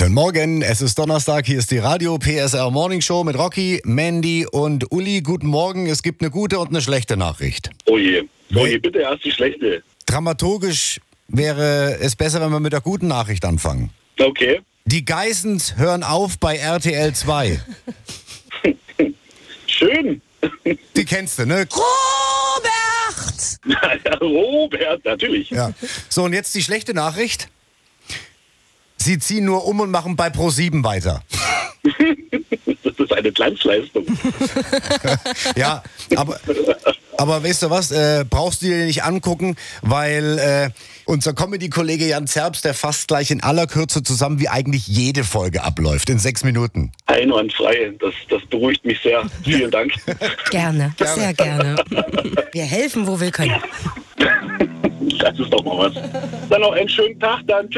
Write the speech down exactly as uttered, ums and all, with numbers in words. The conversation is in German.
Schönen Morgen, es ist Donnerstag, hier ist die Radio P S R Morning Show mit Rocky, Mandy und Uli. Guten Morgen, es gibt eine gute und eine schlechte Nachricht. Oh je, oh je, bitte erst die schlechte. Dramaturgisch wäre es besser, wenn wir mit der guten Nachricht anfangen. Okay. Die Geissens hören auf bei R T L zwei. Schön. Die kennst du, ne? Ja, Robert, natürlich. Ja. So, und jetzt die schlechte Nachricht. Sie ziehen nur um und machen bei ProSieben weiter. Das ist eine Glanzleistung. Ja, aber, aber weißt du was, äh, brauchst du dir nicht angucken, weil äh, unser Comedy-Kollege Jan Zerbst, der fasst gleich in aller Kürze zusammen, wie eigentlich jede Folge abläuft, in sechs Minuten. Einwandfrei, das, das beruhigt mich sehr. Vielen Dank. Gerne, Gerne. sehr gerne. Wir helfen, wo wir können. Das ist doch mal was. Dann noch einen schönen Tag, dann.